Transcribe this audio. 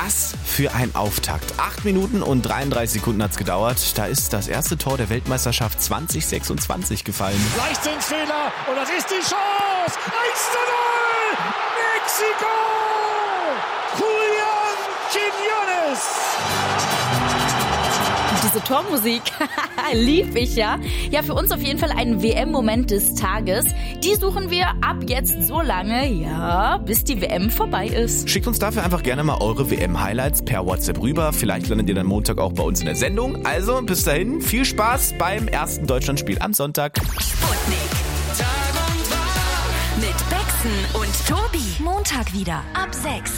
Was für ein Auftakt. 8 Minuten und 33 Sekunden hat's gedauert. Da ist das erste Tor der Weltmeisterschaft 2026 gefallen. Leichtsinnsfehler und das ist die Chance. 1:0 Mexiko! Julián Quiñones! Diese Tormusik lieb ich ja. Ja, für uns auf jeden Fall ein WM-Moment des Tages. Die suchen wir ab jetzt so lange, ja, bis die WM vorbei ist. Schickt uns dafür einfach gerne mal eure WM-Highlights per WhatsApp rüber. Vielleicht landet ihr dann Montag auch bei uns in der Sendung. Also bis dahin, viel Spaß beim ersten Deutschlandspiel am Sonntag. Sputnik. Tag und Tag. Mit Bexen und Tobi. Montag wieder ab 6.